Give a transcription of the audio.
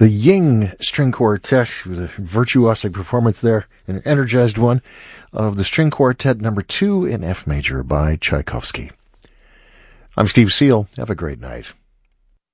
The Ying String Quartet with a virtuosic performance there, an energized one, of the String Quartet number 2 in F major by Tchaikovsky. I'm Steve Seal. Have a great night.